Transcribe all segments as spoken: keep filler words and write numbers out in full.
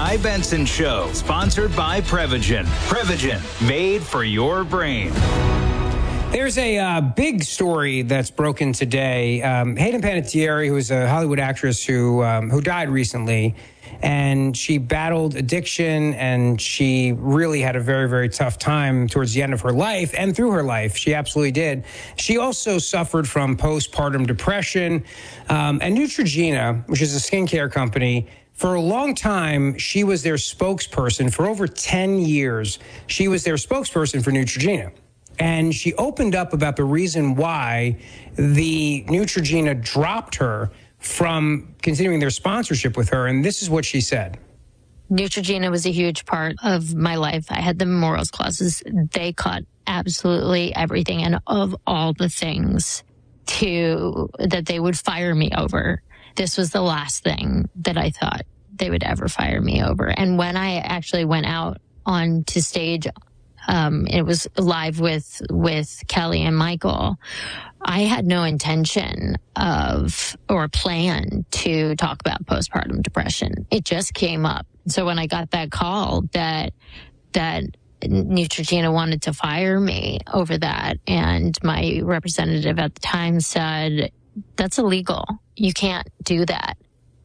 Guy Benson Show, sponsored by Prevagen. Prevagen, made for your brain. There's a uh, big story that's broken today. Um, Hayden Panettiere, who is a Hollywood actress who um, who died recently, and she battled addiction, and she really had a very, very tough time towards the end of her life and through her life. She absolutely did. She also suffered from postpartum depression. Um, and Neutrogena, which is a skincare company, for a long time, she was their spokesperson. For over ten years, she was their spokesperson for Neutrogena. And she opened up about the reason why the Neutrogena dropped her from continuing their sponsorship with her. And this is what she said. Neutrogena was a huge part of my life. I had the memorials clauses. They cut absolutely everything. And of all the things to that they would fire me over, this was the last thing that I thought they would ever fire me over. And when I actually went out onto stage, Um, it was live with, with Kelly and Michael. I had no intention of or plan to talk about postpartum depression. It just came up. So when I got that call that, that Neutrogena wanted to fire me over that, and my representative at the time said, that's illegal. You can't do that.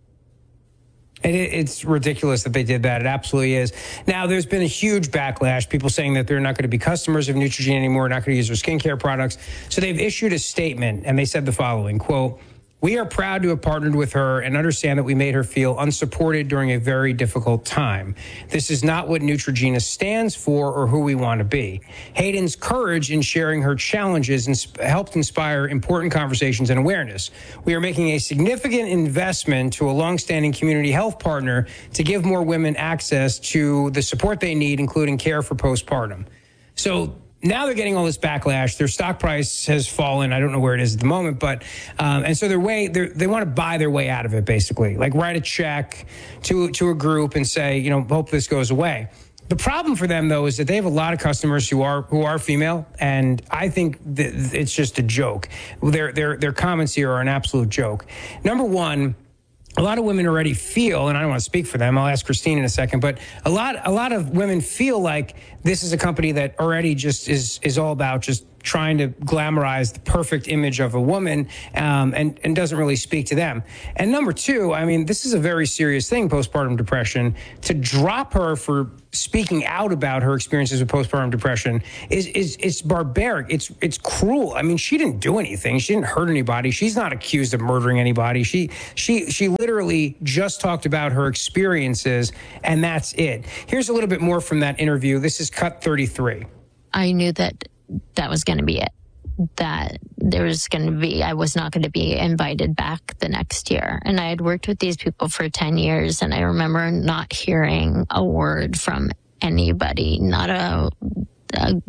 And it, it's ridiculous that they did that. It absolutely is. Now, there's been a huge backlash, people saying that they're not going to be customers of Neutrogena anymore, not going to use their skincare products. So they've issued a statement, and they said the following, quote, "We are proud to have partnered with her and understand that we made her feel unsupported during a very difficult time. This is not what Neutrogena stands for or who we want to be. Hayden's courage in sharing her challenges ins- helped inspire important conversations and awareness. We are making a significant investment to a longstanding community health partner to give more women access to the support they need, including care for postpartum." So now they're getting all this backlash. Their stock price has fallen. I don't know where it is at the moment, but um, and so their way they're, they want to buy their way out of it, basically, like write a check to to a group and say, you know, hope this goes away. The problem for them, though, is that they have a lot of customers who are who are female, and I think that it's just a joke. Their their their comments here are an absolute joke. Number one, a lot of women already feel, and I don't want to speak for them, I'll ask Christine in a second, but a lot a lot of women feel like this is a company that already just is is all about just trying to glamorize the perfect image of a woman um, and, and doesn't really speak to them. And number two, I mean, this is a very serious thing, postpartum depression. To drop her for speaking out about her experiences with postpartum depression is is it's barbaric. It's it's cruel. I mean, she didn't do anything. She didn't hurt anybody. She's not accused of murdering anybody. She she she literally just talked about her experiences, and that's it. Here's a little bit more from that interview. This is cut thirty-three. I knew that that was going to be it. That there was going to be, I was not going to be invited back the next year. And I had worked with these people for ten years, and I remember not hearing a word from anybody, not a, a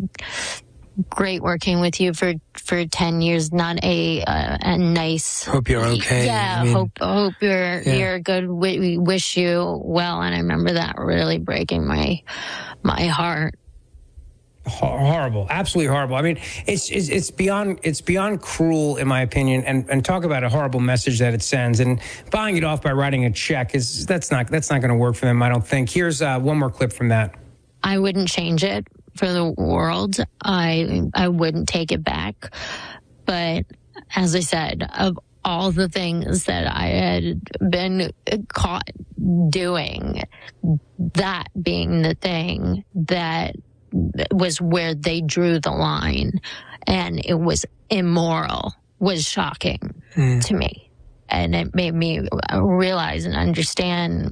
great working with you for, for ten years, not a, a, a nice. Hope you're okay. Yeah. I mean, hope, hope you're, yeah. you're good. We, we wish you well. And I remember that really breaking my, my heart. Horrible, absolutely horrible. I mean, it's, it's it's beyond it's beyond cruel, in my opinion. And and talk about a horrible message that it sends. And buying it off by writing a check is that's not that's not going to work for them, I don't think. Here's uh, one more clip from that. I wouldn't change it for the world. I I wouldn't take it back. But as I said, of all the things that I had been caught doing, that being the thing that was where they drew the line, and it was immoral, was shocking mm. to me. And it made me realize and understand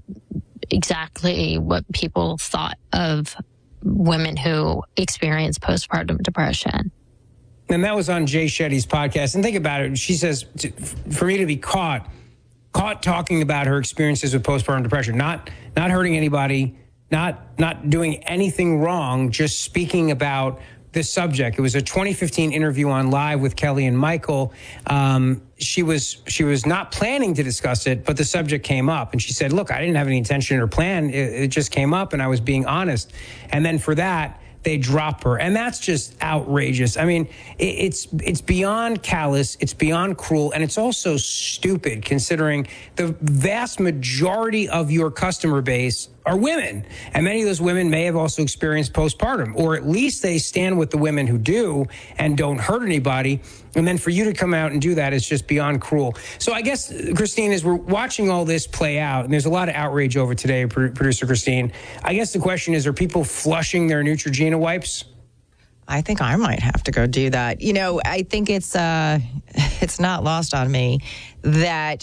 exactly what people thought of women who experience postpartum depression. And that was on Jay Shetty's podcast. And think about it. She says, to, for me to be caught, caught talking about her experiences with postpartum depression, not not hurting anybody, Not not doing anything wrong, just speaking about this subject. It was a twenty fifteen interview on Live with Kelly and Michael. Um, she was she was not planning to discuss it, but the subject came up, and she said, "Look, I didn't have any intention or plan. It, it just came up, and I was being honest." And then for that, they drop her. And that's just outrageous. I mean, it, it's it's beyond callous, it's beyond cruel, and it's also stupid considering the vast majority of your customer base are women. And many of those women may have also experienced postpartum, or at least they stand with the women who do and don't hurt anybody. And then for you to come out and do that is just beyond cruel. So I guess, Christine, as we're watching all this play out, and there's a lot of outrage over today, producer Christine, I guess the question is, are people flushing their Neutrogena wipes? I think I might have to go do that. You know, I think it's uh, it's not lost on me that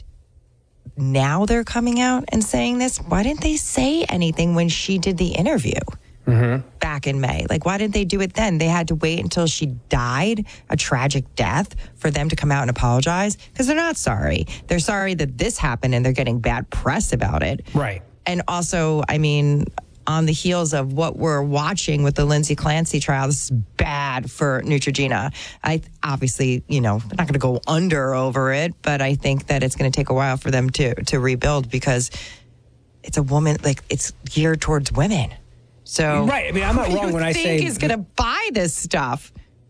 now they're coming out and saying this. Why didn't they say anything when she did the interview mm-hmm. back in May? Like, why didn't they do it then? They had to wait until she died, a tragic death, for them to come out and apologize? Because they're not sorry. They're sorry that this happened and they're getting bad press about it. Right. And also, I mean, on the heels of what we're watching with the Lindsay Clancy trial, this is bad for Neutrogena. I obviously, you know, they're not going to go under over it, but I think that it's going to take a while for them to to rebuild because it's a woman, like it's geared towards women. So, right. I mean, I'm not wrong when I say he's going to buy this stuff.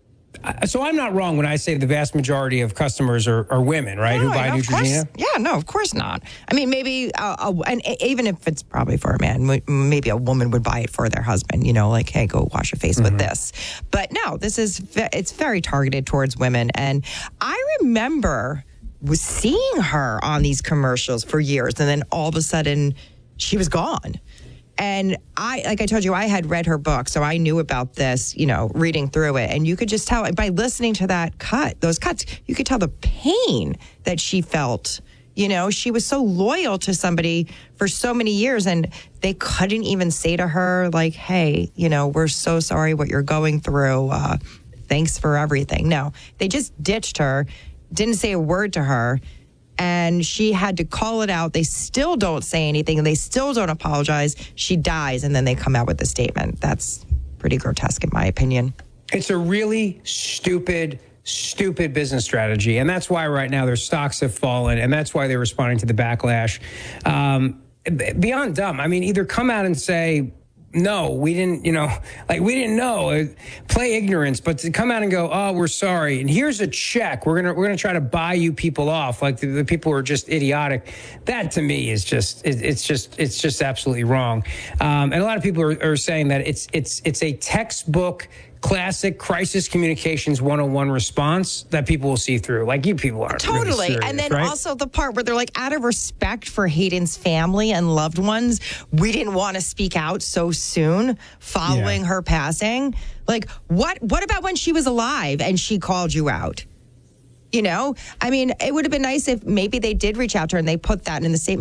So I'm not wrong when I say the vast majority of customers are, are women, right, no, who buy no, Neutrogena? Yeah, no, of course not. I mean, maybe, uh, uh, and even if it's probably for a man, maybe a woman would buy it for their husband, you know, like, hey, go wash your face mm-hmm. with this. But no, this is, it's very targeted towards women. And I remember was seeing her on these commercials for years, and then all of a sudden she was gone. And I, like I told you, I had read her book, so I knew about this, you know, reading through it. And you could just tell by listening to that cut, those cuts, you could tell the pain that she felt. You know, she was so loyal to somebody for so many years, and they couldn't even say to her, like, hey, you know, we're so sorry what you're going through. Uh, thanks for everything. No, they just ditched her, didn't say a word to her. And she had to call it out. They still don't say anything, and they still don't apologize. She dies, and then they come out with a statement. That's pretty grotesque, in my opinion. It's a really stupid, stupid business strategy, and that's why right now their stocks have fallen, and that's why they're responding to the backlash. Um, beyond dumb. I mean, either come out and say, no, we didn't, you know, like we didn't know, play ignorance, but to come out and go, oh, we're sorry. And here's a check. We're going to, we're going to try to buy you people off. Like the, the people who are just idiotic. That to me is just, it, it's just, it's just absolutely wrong. Um, and a lot of people are, are saying that it's, it's, it's a textbook classic crisis communications one oh one response that people will see through. Like, you people aren't totally really serious, and then right? Also the part where they're like, out of respect for Hayden's family and loved ones, we didn't want to speak out so soon following yeah. her passing. Like, what what about when she was alive and she called you out? You know, I mean, it would have been nice if maybe they did reach out to her and they put that in the statement.